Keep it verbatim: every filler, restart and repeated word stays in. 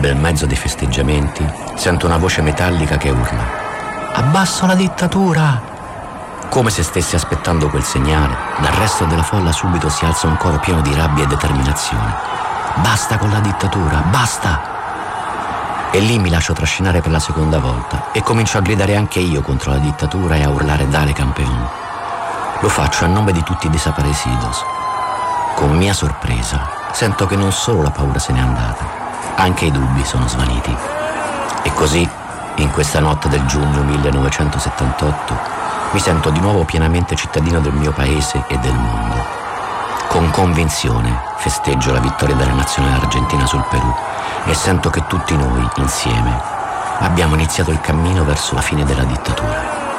bel mezzo dei festeggiamenti, sento una voce metallica che urla: «Abbasso la dittatura!» Come se stesse aspettando quel segnale, dal resto della folla subito si alza un coro pieno di rabbia e determinazione. «Basta con la dittatura, basta!» E lì mi lascio trascinare per la seconda volta e comincio a gridare anche io contro la dittatura e a urlare «Dale campeón!». Lo faccio a nome di tutti i desaparecidos. Con mia sorpresa, sento che non solo la paura se n'è andata, anche i dubbi sono svaniti. E così, in questa notte del giugno millenovecentosettantotto, mi sento di nuovo pienamente cittadino del mio paese e del mondo. Con convinzione festeggio la vittoria della nazionale argentina sul Perù e sento che tutti noi, insieme, abbiamo iniziato il cammino verso la fine della dittatura.